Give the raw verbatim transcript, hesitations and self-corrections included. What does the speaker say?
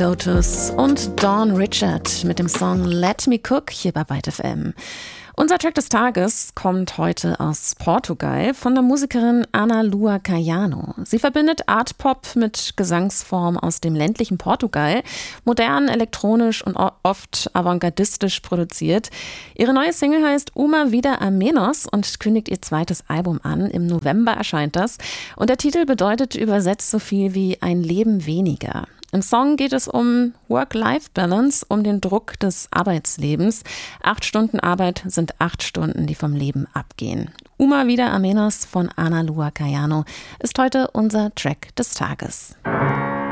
Lotus und Dawn Richard mit dem Song Let Me Cook hier bei Byte F M. Unser Track des Tages kommt heute aus Portugal von der Musikerin Ana Lua Caiano. Sie verbindet Art-Pop mit Gesangsformen aus dem ländlichen Portugal, modern, elektronisch und oft avantgardistisch produziert. Ihre neue Single heißt Uma Vida a Menos und kündigt ihr zweites Album an. Im November erscheint das und der Titel bedeutet übersetzt so viel wie ein Leben weniger. Im Song geht es um Work-Life-Balance, um den Druck des Arbeitslebens. Acht Stunden Arbeit sind acht Stunden, die vom Leben abgehen. Uma Vida a Menos von Ana Lua Caiano ist heute unser Track des Tages.